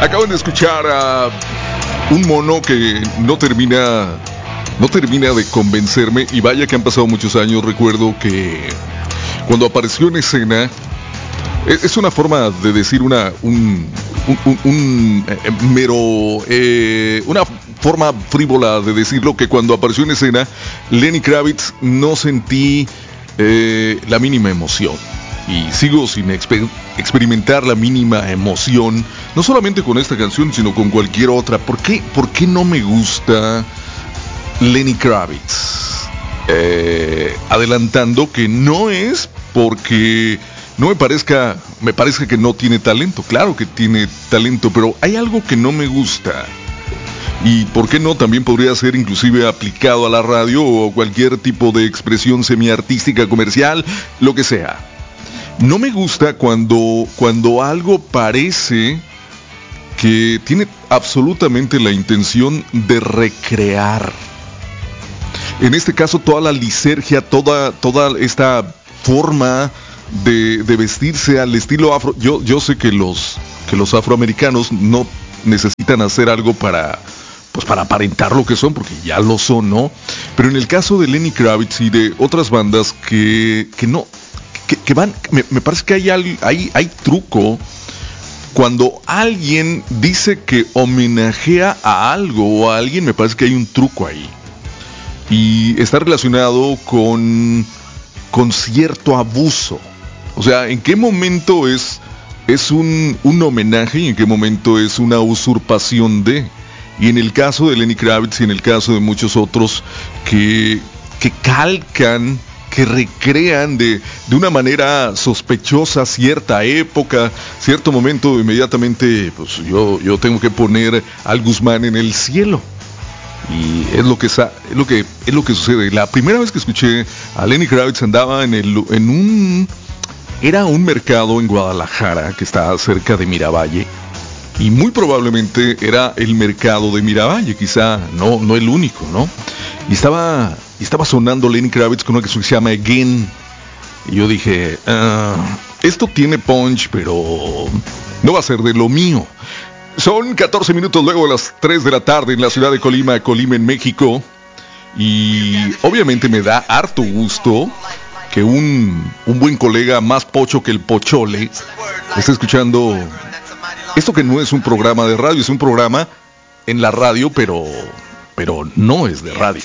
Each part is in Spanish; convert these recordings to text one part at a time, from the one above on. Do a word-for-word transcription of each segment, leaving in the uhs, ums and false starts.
Acaban de escuchar a un mono que no termina, no termina de convencerme. Y vaya que han pasado muchos años. Recuerdo que cuando apareció en escena, es una forma de decir una un, un, un, un eh, mero eh, una forma frívola de decirlo, que cuando apareció en escena Lenny Kravitz no sentí eh, la mínima emoción. Y sigo sin exper- experimentar la mínima emoción, no solamente con esta canción, sino con cualquier otra. ¿Por qué, por qué no me gusta Lenny Kravitz? Eh, adelantando que no es porque no me parezca, me parece que no tiene talento. Claro que tiene talento, pero hay algo que no me gusta. Y por qué no, también podría ser inclusive aplicado a la radio o cualquier tipo de expresión semiartística, comercial, lo que sea. No me gusta cuando, cuando algo parece que tiene absolutamente la intención de recrear. En este caso, toda la lisergia, toda, toda esta forma de, de vestirse al estilo afro. Yo, yo sé que los, que los afroamericanos no necesitan hacer algo para, pues para aparentar lo que son, porque ya lo son, ¿no? Pero en el caso de Lenny Kravitz y de otras bandas que, que no... Que, que van, me, me parece que hay, hay, hay truco cuando alguien dice que homenajea a algo o a alguien. Me parece que hay un truco ahí y está relacionado con con cierto abuso. O sea, ¿en qué momento es es un, un homenaje y en qué momento es una usurpación de? Y en el caso de Lenny Kravitz y en el caso de muchos otros que que calcan, que recrean de, de una manera sospechosa cierta época, cierto momento, inmediatamente pues yo, yo tengo que poner al Guzmán en el cielo. Y es lo que es lo que es lo que sucede. La primera vez que escuché a Lenny Kravitz andaba en el en un era un mercado en Guadalajara que está cerca de Miravalle. Y muy probablemente era el mercado de Miravalle, quizá no, no el único, ¿no? Y estaba, y estaba sonando Lenny Kravitz con una canción que se llama Again. Y yo dije, uh, esto tiene punch, pero no va a ser de lo mío. Son catorce minutos luego de las tres de la tarde en la ciudad de Colima, Colima en México. Y obviamente me da harto gusto que un, un buen colega más pocho que el pochole esté escuchando esto, que no es un programa de radio, es un programa en la radio, pero, pero no es de radio.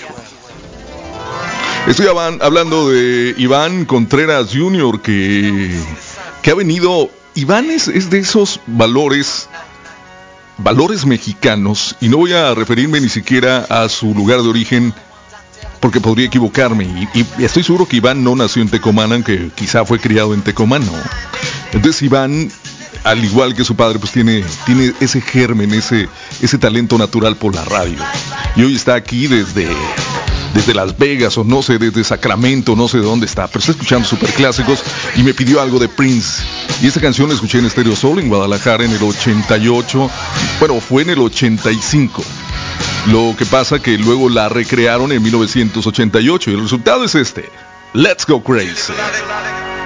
Estoy hablando de Iván Contreras junior, que, que ha venido. Iván es, es de esos valores, valores mexicanos, y no voy a referirme ni siquiera a su lugar de origen, porque podría equivocarme, y, y estoy seguro que Iván no nació en Tecomán, aunque quizá fue criado en Tecomán, ¿no? Entonces Iván, al igual que su padre, pues tiene, tiene ese germen, ese, ese talento natural por la radio. Y hoy está aquí desde, desde Las Vegas, o no sé, desde Sacramento, no sé de dónde está, pero está escuchando superclásicos y me pidió algo de Prince. Y esta canción la escuché en Stereo Soul en Guadalajara en el ochenta y ocho, bueno, fue en el ochenta y cinco. Lo que pasa que luego la recrearon en mil novecientos ochenta y ocho y el resultado es este: Let's Go Crazy.